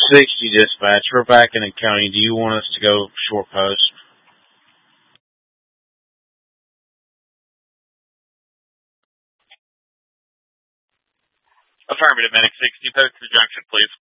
60 dispatch. We're back in the county. Do you want us to go short post? Affirmative, Medic 60, post to the junction, please.